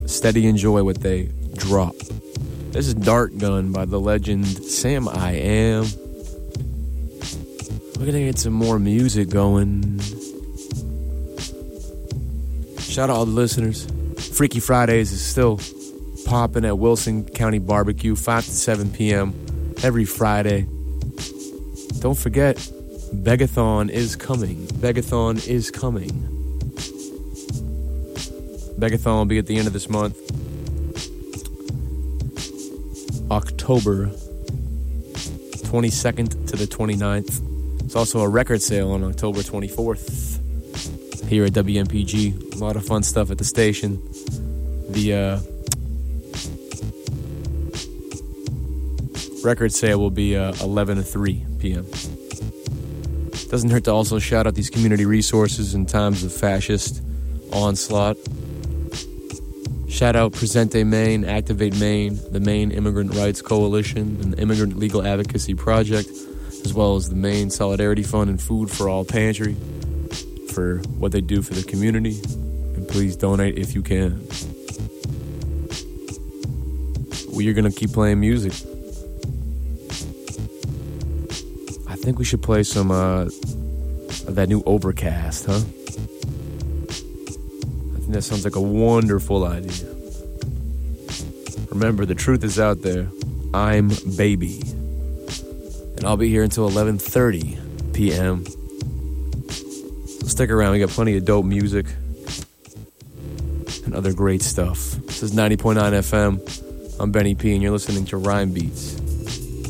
steady enjoy what they drop. This is Dart Gun by the legend Sam I Am. We're gonna get some more music going. Shout out all the listeners. Freaky Fridays is still popping at Wilson County Barbecue, 5 to 7 p.m. every Friday. Don't forget, Begathon is coming. Begathon is coming. Begathon will be at the end of this month. October 22nd to the 29th. It's also a record sale on October 24th here at WMPG. A lot of fun stuff at the station. The record sale will be 11 to 3 p.m. Doesn't hurt to also shout out these community resources in times of fascist onslaught. Shout out Presente Maine, Activate Maine, the Maine Immigrant Rights Coalition, and the Immigrant Legal Advocacy Project, as well as the Maine Solidarity Fund and Food for All Pantry for what they do for the community. And please donate if you can. We are going to keep playing music. I think we should play some of that new Overcast, huh? I think that sounds like a wonderful idea. Remember, the truth is out there. I'm Baby. And I'll be here until 11:30 p.m. So stick around. We got plenty of dope music and other great stuff. This is 90.9 FM. I'm Benny P, and you're listening to Rhyme Beats.